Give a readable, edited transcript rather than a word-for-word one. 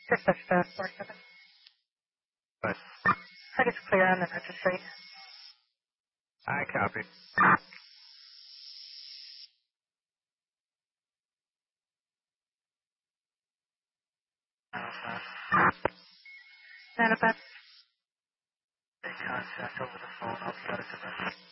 647. But I think it's clear on the registry. I copy. Manifest. Contact over the phone. I'll try to